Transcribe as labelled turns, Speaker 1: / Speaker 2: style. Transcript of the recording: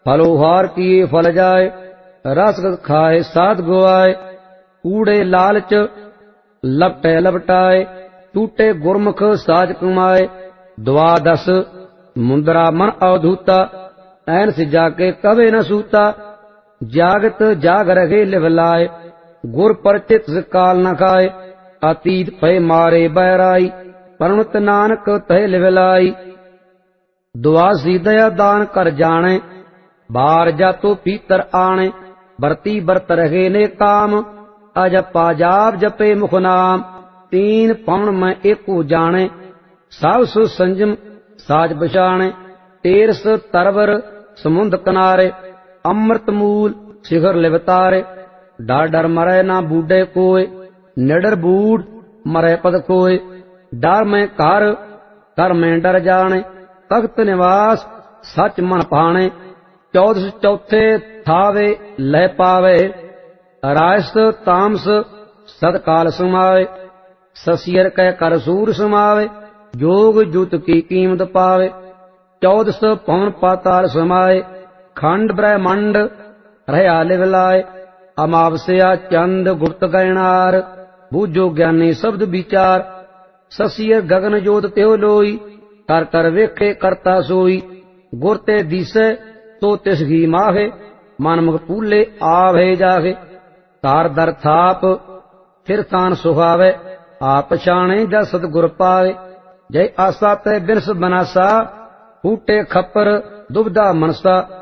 Speaker 1: फलोहार किए फल जाए, रस खाए साध गुआए। कूड़े लालच लपटे लपटाए, टूटे गुरमुख साज कमाए। द्वादश मुंदरा मन अवधूता, ऐन से जाके कवे न सूता। जागत जाग रहे लिव लाए, गुर परचित काल न खाए। अतीत भय मारे बैराई, परमत नानक तह लिव लाई। दुआसी दया दान कर जाने, बार जातो पीतर आने। बरती बरत रहे ने काम, अजपा जाप जपे मुख नाम। तीन पवन में एको जाने, सब सु संजम साज बचाने। तेरस तरवर समुंद किनारे, अमृत मूल शिखर लिवतारे। डर डर मरे ना बूढ़े कोय, निडर बूढ़ मरे पद कोय। डर में कर में डर जाने, तख्त निवास सच मन पाने। चौदस चौथे थावे लह पावे, रायस तामस सदकाल समावे। ससियर कह कर सूर समावे, जोग जुत की कीमत पावे। चौदस पवन पाताल समाए, खंड ब्रह्मंड रहा लिव लाए। अमावस्या चंद गुप्त गैनार, बूझो ज्ञानी शब्द विचार। ससियर गगन जोत त्यो लोई, कर कर वेखे करता सोई। गुर ते दिसे तो तिस घी माहे, मन मुख पूले आवे जागे। तार दर थाप फिर तान सुहावे, आप छाणे जा सतगुर पावे। जय आसा तय बिनस बनासा, फूटे खप्पर दुबदा मनसा।